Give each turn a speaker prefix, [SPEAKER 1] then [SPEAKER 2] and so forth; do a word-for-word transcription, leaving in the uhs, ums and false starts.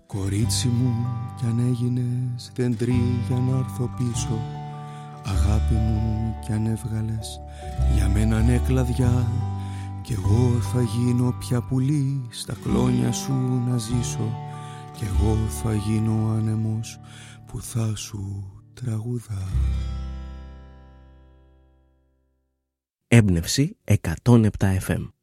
[SPEAKER 1] Κορίτσι μου κι αν έγινες δεντρί για να έρθω πίσω, αγάπη μου κι αν έβγαλες για μένα ναι κλαδιά, κι εγώ θα γίνω πια πουλί στα κλόνια σου να ζήσω, κι εγώ θα γίνω άνεμος που θα σου τραγουδά.
[SPEAKER 2] Έμπνευση εκατόν επτά εφ εμ.